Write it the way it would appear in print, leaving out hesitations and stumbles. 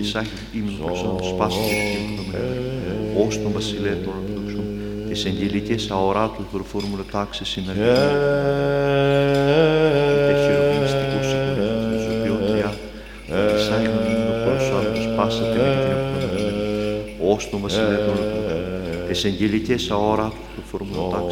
εισάγει ύμνο προσώντος τους πάσης τους κείμενο, ως τον βασιλέα των ορθοδοξών, τις εγγελικές αοράτου προφόρμουλα τάξης συνεργασίας, είτε χειροκινηστικούς συγχωρισμούς με ζωπιό τριάδο, εισάγει ύμνο προσώντος πάσα την εκδυνοπνωμένη, ως τον βασιλέα των ορθοδοξών, τις εγγελικές αοράτου προφόρμουλα τάξης